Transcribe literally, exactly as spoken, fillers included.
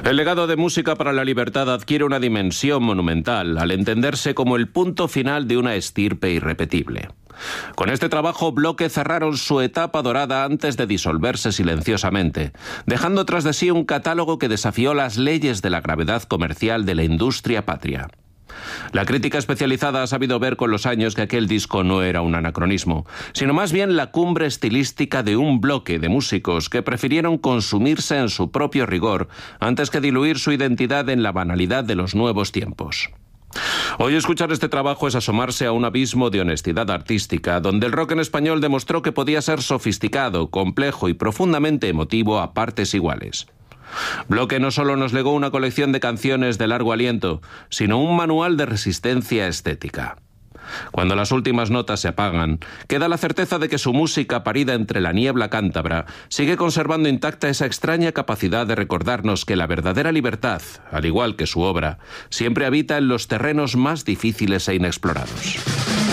El legado de Música para la Libertad adquiere una dimensión monumental al entenderse como el punto final de una estirpe irrepetible. Con este trabajo, Bloque cerraron su etapa dorada antes de disolverse silenciosamente, dejando tras de sí un catálogo que desafió las leyes de la gravedad comercial de la industria patria. La crítica especializada ha sabido ver con los años que aquel disco no era un anacronismo, sino más bien la cumbre estilística de un bloque de músicos que prefirieron consumirse en su propio rigor antes que diluir su identidad en la banalidad de los nuevos tiempos. Hoy escuchar este trabajo es asomarse a un abismo de honestidad artística, donde el rock en español demostró que podía ser sofisticado, complejo y profundamente emotivo a partes iguales. Bloque no solo nos legó una colección de canciones de largo aliento, sino un manual de resistencia estética. Cuando las últimas notas se apagan, queda la certeza de que su música, parida entre la niebla cántabra, sigue conservando intacta esa extraña capacidad de recordarnos que la verdadera libertad, al igual que su obra, siempre habita en los terrenos más difíciles e inexplorados.